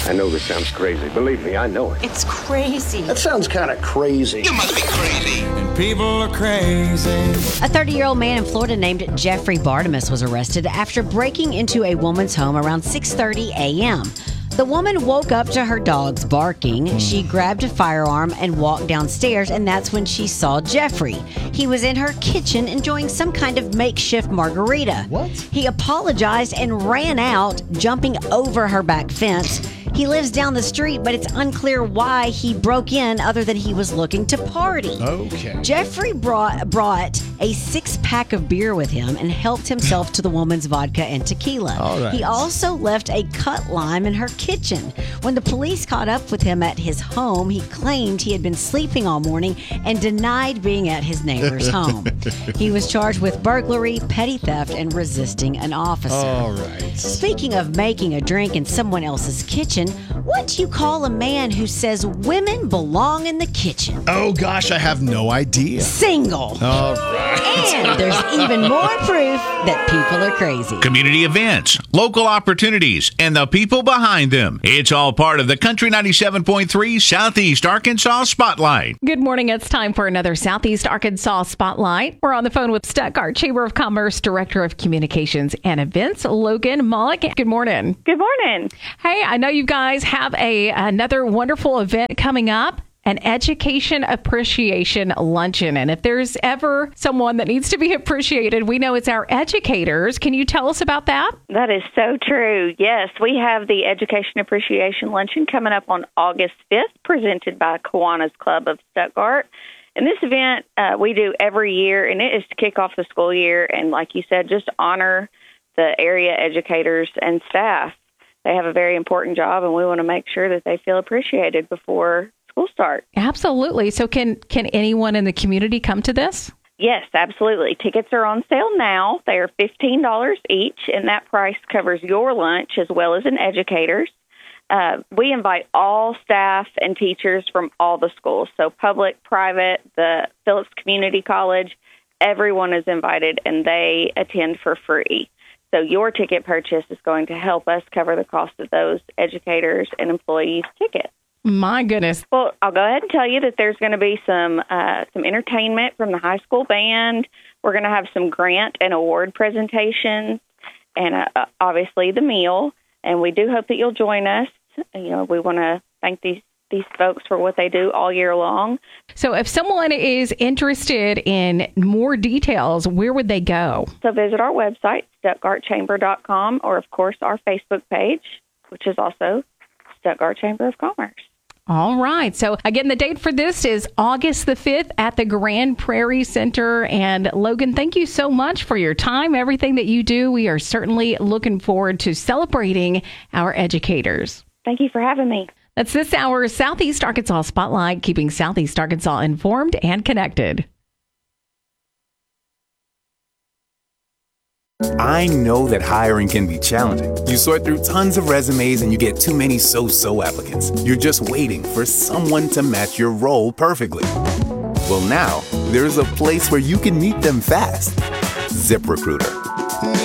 I know this sounds crazy. Believe me, I know it. It's crazy. That sounds kind of crazy. You must be crazy. And people are crazy. A 30-year-old man in Florida named Jeffrey Bartimus was arrested after breaking into a woman's home around 6:30 a.m. The woman woke up to her dogs barking. She grabbed a firearm and walked downstairs, and that's when she saw Jeffrey. He was in her kitchen enjoying some kind of makeshift margarita. What? He apologized and ran out, jumping over her back fence. He lives down the street, but it's unclear why he broke in other than he was looking to party. Okay. Jeffrey brought a 6-pack of beer with him and helped himself to the woman's vodka and tequila. All right. He also left a cut lime in her kitchen. When the police caught up with him at his home, he claimed he had been sleeping all morning and denied being at his neighbor's home. He was charged with burglary, petty theft, and resisting an officer. All right. Speaking of making a drink in someone else's kitchen, what do you call a man who says women belong in the kitchen? Oh, gosh, I have no idea. Single. All right. And there's even more proof that people are crazy. Community events, local opportunities, and the people behind them. It's all part of the Country 97.3 Southeast Arkansas Spotlight. Good morning. It's time for another Southeast Arkansas Spotlight. We're on the phone with Stuttgart Chamber of Commerce Director of Communications and Events, Logan Mullick. Good morning. Good morning. Hey, I know you guys have another wonderful event coming up, an Education Appreciation Luncheon. And if there's ever someone that needs to be appreciated, we know it's our educators. Can you tell us about that? That is so true. Yes, we have the Education Appreciation Luncheon coming up on August 5th, presented by Kiwanis Club of Stuttgart. And this event we do every year, and it is to kick off the school year and, like you said, just honor the area educators and staff. They have a very important job, and we want to make sure that they feel appreciated before school starts. Absolutely. So can anyone in the community come to this? Yes, absolutely. Tickets are on sale now. They are $15 each, and that price covers your lunch as well as an educator's. We invite all staff and teachers from all the schools, so public, private, the Phillips Community College, everyone is invited, and they attend for free. So your ticket purchase is going to help us cover the cost of those educators and employees' tickets. My goodness. Well, I'll go ahead and tell you that there's going to be some entertainment from the high school band. We're going to have some grant and award presentations, and obviously the meal. And we do hope that you'll join us. You know, we want to thank these folks for what they do all year long. So if someone is interested in more details, where would they go? So visit our website, stuttgartchamber.com, or, of course, our Facebook page, which is also Stuttgart Chamber of Commerce. All right. So, again, the date for this is August the 5th at the Grand Prairie Center. And, Logan, thank you so much for your time, everything that you do. We are certainly looking forward to celebrating our educators. Thank you for having me. That's this hour's Southeast Arkansas Spotlight, keeping Southeast Arkansas informed and connected. I know that hiring can be challenging. You sort through tons of resumes and you get too many so-so applicants. You're just waiting for someone to match your role perfectly. Well, now, there's a place where you can meet them fast. ZipRecruiter.